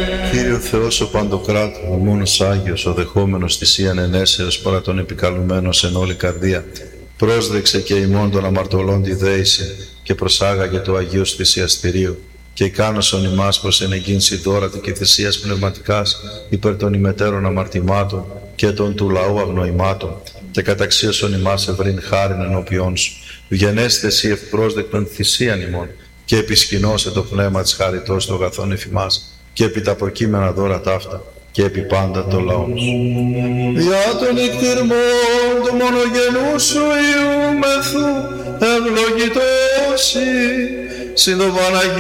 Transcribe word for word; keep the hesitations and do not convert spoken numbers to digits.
Κύριε Θεός ο Παντοκράτου, ο μόνος Άγιος, ο δεχόμενος θυσίαν ενέσεως παρά τον επικαλουμένος εν όλη καρδία, πρόσδεξε και ημών των αμαρτωλών τη δέηση και προσάγαγε το Αγίος θυσιαστηρίου και ικάνωσον ημάς προς ενεγγύνση δόρατη και θυσίας πνευματικάς υπέρ των ημετέρων αμαρτημάτων και των του λαού αγνοημάτων και καταξίωσον ημάς ευρύν χάριν ενώπιόν σου. Βγενέστε εσύ ευπρόσδεκτον θυσίαν ημών και επισκηνώσε το πνεύμα της χαριτός των αγαθών εφημάς και επί τα προκείμενα δώρα ταύτα και επί πάντα το λαό σου. Για τον εκτιρμόν του μονογενού σου Υιού μεθού ευλογητώσει συν το Παναγία